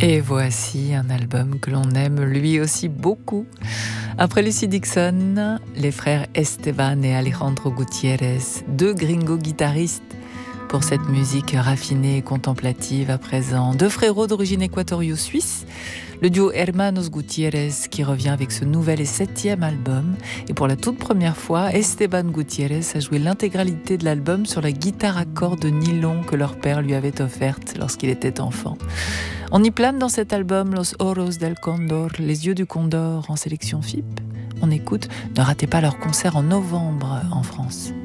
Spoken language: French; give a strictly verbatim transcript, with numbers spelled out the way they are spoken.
Et voici un album que l'on aime lui aussi beaucoup. Après Lucy Dixon, les frères Esteban et Alejandro Gutiérrez, deux gringos guitaristes pour cette musique raffinée et contemplative à présent. Deux frérots d'origine équatorio-suisse, le duo Hermanos Gutiérrez qui revient avec ce nouvel et septième album. Et pour la toute première fois, Esteban Gutiérrez a joué l'intégralité de l'album sur la guitare à cordes de nylon que leur père lui avait offerte lorsqu'il était enfant. On y plane dans cet album Los Oros del Condor, les yeux du Condor en sélection F I P. On écoute, ne ratez pas leur concert en novembre en France.